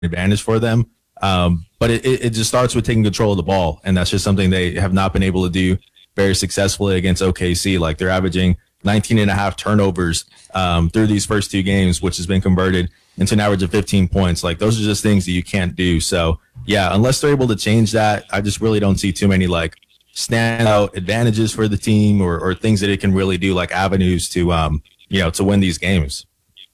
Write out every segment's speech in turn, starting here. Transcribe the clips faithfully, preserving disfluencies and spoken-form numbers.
advantage for them. Um, but it, it just starts with taking control of the ball, and that's just something they have not been able to do very successfully against O K C. Like, they're averaging nineteen and a half turnovers um, through these first two games, which has been converted into an average of fifteen points. Like, those are just things that you can't do. So, yeah, unless they're able to change that, I just really don't see too many, like, standout advantages for the team or, or things that it can really do, like avenues to, um, you know, to win these games.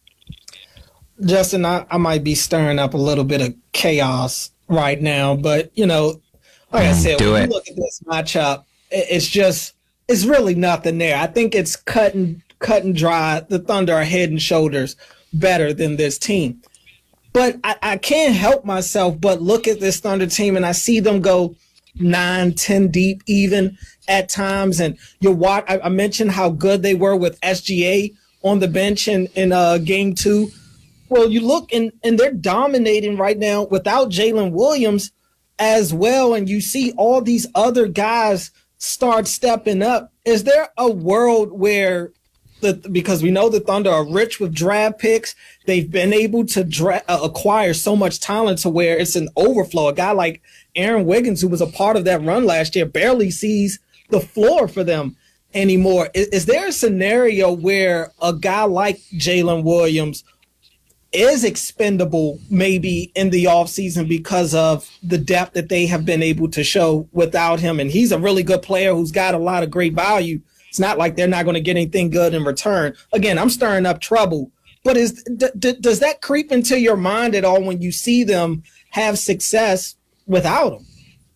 Justin, I, I might be stirring up a little bit of chaos right now, but, you know, like I said, Do when it. you look at this matchup, it- it's just, it's really nothing there. I think it's cut and, cut and dry. The Thunder are head and shoulders better than this team. But I, I can't help myself but look at this Thunder team, and I see them go nine, ten deep even at times. And you watch, I, I mentioned how good they were with S G A on the bench in, in uh, game two. Well, you look and, and they're dominating right now without Jalen Williams as well. And you see all these other guys start stepping up. Is there a world where the, because we know the Thunder are rich with draft picks, they've been able to dra- uh, acquire so much talent to where it's an overflow. A guy like Aaron Wiggins, who was a part of that run last year, barely sees the floor for them anymore. Is, is there a scenario where a guy like Jalen Williams is expendable maybe in the offseason because of the depth that they have been able to show without him? And he's a really good player who's got a lot of great value. It's not like they're not going to get anything good in return. Again, I'm stirring up trouble, but is d- d- does that creep into your mind at all when you see them have success without him?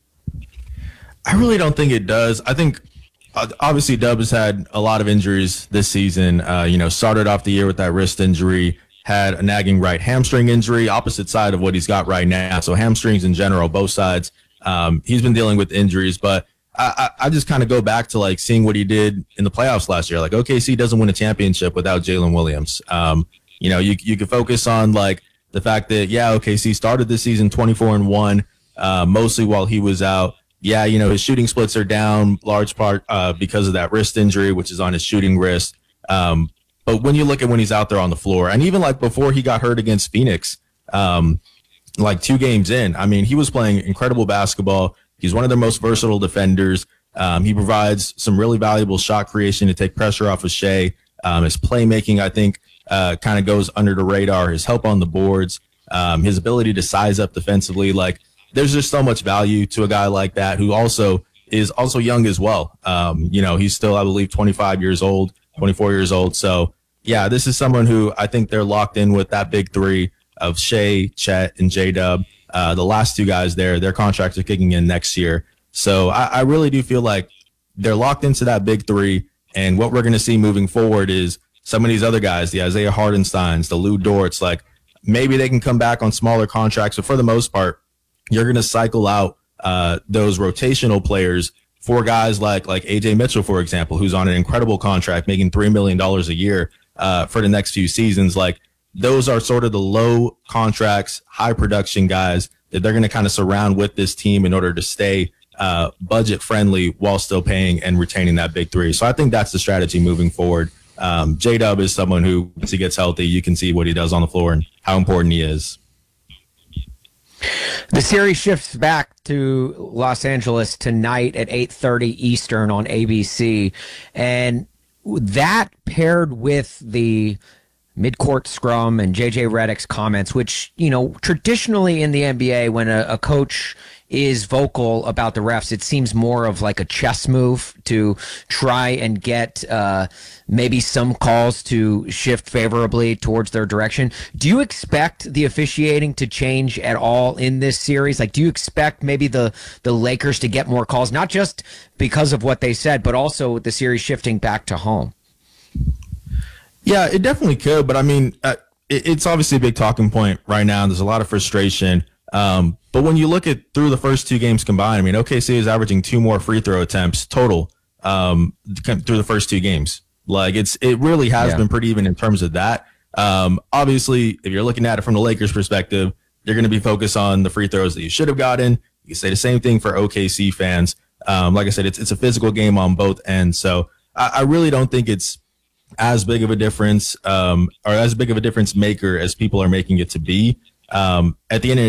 I really don't think it does. I think uh, obviously Dub has had a lot of injuries this season. Uh, you know, started off the year with that wrist injury, had a nagging right hamstring injury, opposite side of what he's got right now. So hamstrings in general, both sides. Um, he's been dealing with injuries, but I, I, I just kind of go back to like seeing what he did in the playoffs last year. Like O K C doesn't win a championship without Jalen Williams. Um, you know, you you can focus on like the fact that, yeah, O K C started this season twenty-four and one, uh, mostly while he was out. Yeah, you know, his shooting splits are down large part uh, because of that wrist injury, which is on his shooting wrist. Um, but when you look at when he's out there on the floor, and even like before he got hurt against Phoenix, um, like two games in, I mean, he was playing incredible basketball. He's one of their most versatile defenders. Um, he provides some really valuable shot creation to take pressure off of Shea. Um, his playmaking, I think, uh, kind of goes under the radar. His help on the boards, um, his ability to size up defensively, like, there's just so much value to a guy like that who also is also young as well. Um, you know, he's still, I believe, twenty-five years old, twenty-four years old. So, yeah, this is someone who I think they're locked in with that big three of Shea, Chet, and J-Dub. Uh, the last two guys there, their contracts are kicking in next year. So I, I really do feel like they're locked into that big three. And what we're going to see moving forward is some of these other guys, the Isaiah Hardensteins, the Lou Dorts, like maybe they can come back on smaller contracts, but for the most part, you're going to cycle out uh, those rotational players for guys like like A J Mitchell, for example, who's on an incredible contract, making three million dollars a year uh, for the next few seasons. Like, those are sort of the low contracts, high production guys that they're going to kind of surround with this team in order to stay uh, budget friendly while still paying and retaining that big three. So I think that's the strategy moving forward. Um, J-Dub is someone who, once he gets healthy, you can see what he does on the floor and how important he is. The series shifts back to Los Angeles tonight at eight thirty Eastern on A B C. And that paired with the midcourt scrum and J J Redick's comments, which, you know, traditionally in the N B A, when a, a coach is vocal about the refs, it seems more of like a chess move to try and get uh, maybe some calls to shift favorably towards their direction. Do you expect the officiating to change at all in this series? Like, do you expect maybe the, the Lakers to get more calls, not just because of what they said, but also the series shifting back to home? Yeah, it definitely could. But I mean, uh, it, it's obviously a big talking point right now. There's a lot of frustration. Um, but when you look at through the first two games combined, I mean, O K C is averaging two more free throw attempts total um, through the first two games. Like, it's it really has yeah. been pretty even in terms of that. Um, obviously, if you're looking at it from the Lakers' perspective, you're going to be focused on the free throws that you should have gotten. You can say the same thing for O K C fans. Um, like I said, it's it's a physical game on both ends. So I, I really don't think it's as big of a difference um, or as big of a difference maker as people are making it to be. Um, at the end of